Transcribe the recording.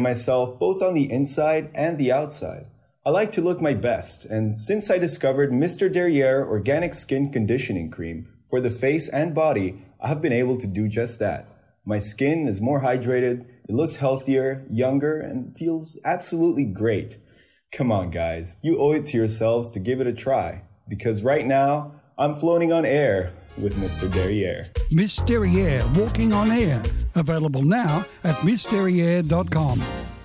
myself both on the inside and the outside. I like to look my best, and since I discovered Mr. Derriere Organic Skin Conditioning Cream for the face and body, I have been able to do just that. My skin is more hydrated, it looks healthier, younger, and feels absolutely great. Come on, guys, you owe it to yourselves to give it a try, because right now, I'm floating on air with Mr. Derriere. Miss Derriere Walking on Air. Available now at missderriere.com.